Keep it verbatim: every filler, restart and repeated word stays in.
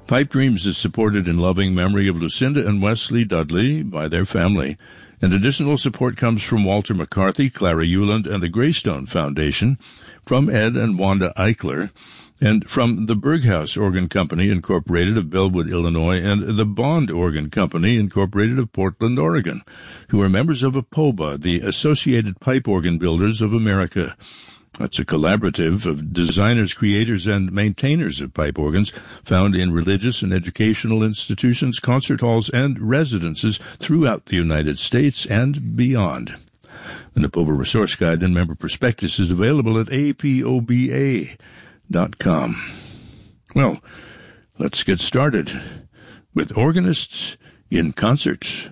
Pipe Dreams is supported in loving memory of Lucinda and Wesley Dudley by their family, and additional support comes from Walter McCarthy, Clara Euland, and the Greystone Foundation, from Ed and Wanda Eichler, and from the Berghaus Organ Company, Incorporated of Bellwood, Illinois, and the Bond Organ Company, Incorporated of Portland, Oregon, who are members of APOBA, the Associated Pipe Organ Builders of America. That's a collaborative of designers, creators, and maintainers of pipe organs found in religious and educational institutions, concert halls, and residences throughout the United States and beyond. The APOBA Resource Guide and Member Prospectus is available at A P O B A dot com. Well, let's get started with Organists in Concert.